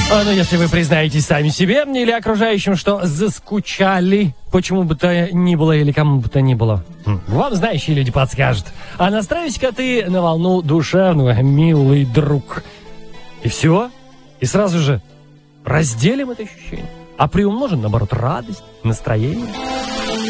Ну, если вы признаетесь сами себе или окружающим, что заскучали, почему бы то ни было или кому бы то ни было, вам знающие люди подскажут. А настраивайся-ка ты на волну душевного, милый друг. И все. И сразу же разделим это ощущение. А приумножим, наоборот, радость, настроение.